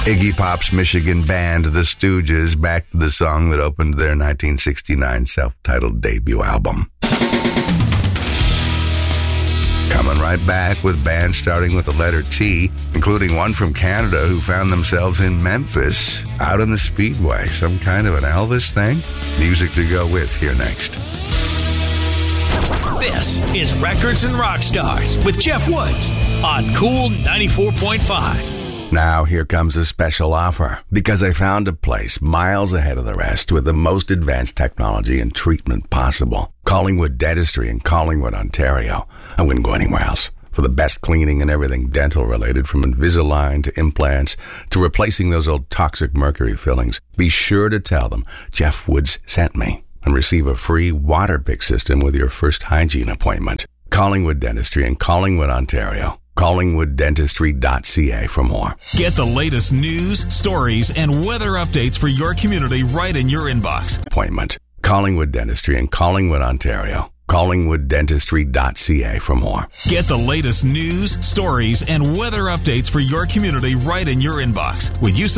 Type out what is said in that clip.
Iggy Pop's Michigan band, The Stooges, back to the song that opened their 1969 self-titled debut album. Coming right back with bands starting with the letter T, including one from Canada who found themselves in Memphis, out on the Speedway. Some kind of an Elvis thing? Music to go with here next. This is Records and Rock Stars with Jeff Woods on Cool 94.5. Now here comes a special offer, because I found a place miles ahead of the rest with the most advanced technology and treatment possible. Collingwood Dentistry in Collingwood, Ontario. I wouldn't go anywhere else. For the best cleaning and everything dental related, from Invisalign to implants to replacing those old toxic mercury fillings. Be sure to tell them Jeff Woods sent me and receive a free water pick system with your first hygiene appointment. Collingwood Dentistry in Collingwood, Ontario. CollingwoodDentistry.ca for more. Get the latest news, stories, and weather updates for your community right in your inbox. Appointment. Collingwood Dentistry in Collingwood, Ontario. CollingwoodDentistry.ca for more. Get the latest news, stories, and weather updates for your community right in your inbox when you